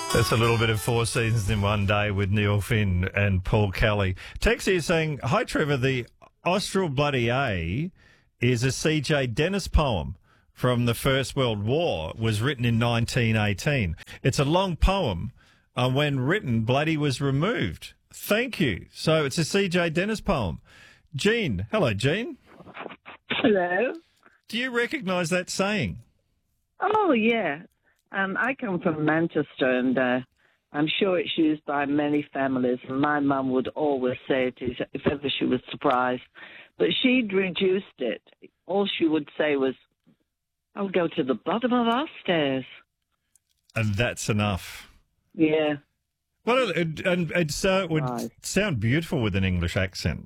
That's a little bit of Four Seasons in One Day with Neil Finn and Paul Kelly. Texie is saying, hi, Trevor, the Austral Bloody A is a C.J. Dennis poem from the First World War. It was written in 1918. It's a long poem. When written, bloody was removed. Thank you. So it's a C.J. Dennis poem. Jean. Hello, Jean. Hello. Do you recognise that saying? Oh, yeah. I come from Manchester, and I'm sure it's used by many families. And my mum would always say it if ever she was surprised. But she'd reduced it. All she would say was, I'll go to the bottom of our stairs. And that's enough. Yeah. Well, it would sound beautiful with an English accent.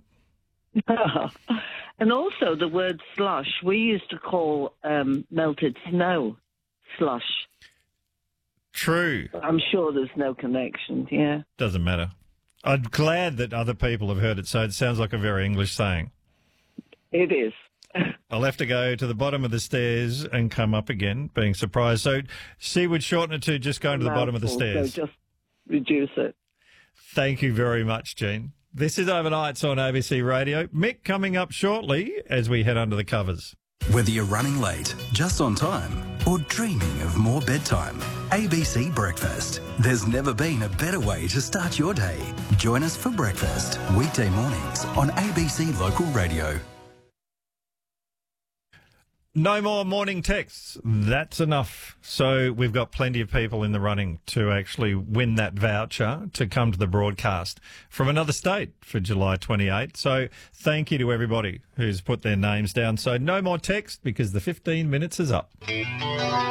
And also the word slush, we used to call melted snow slush. True. I'm sure there's no connection, yeah. Doesn't matter. I'm glad that other people have heard it, so it sounds like a very English saying. It is. I'll have to go to the bottom of the stairs and come up again, being surprised. So she would shorten it to just going to the bottom of the stairs. So just reduce it. Thank you very much, Jean. This is Overnights on ABC Radio. Mick coming up shortly as we head under the covers. Whether you're running late, just on time, or dreaming of more bedtime, ABC Breakfast. There's never been a better way to start your day. Join us for breakfast, weekday mornings on ABC Local Radio. No more morning texts. That's enough. So we've got plenty of people in the running to actually win that voucher to come to the broadcast from another state for July 28. So thank you to everybody who's put their names down. So no more text because the 15 minutes is up.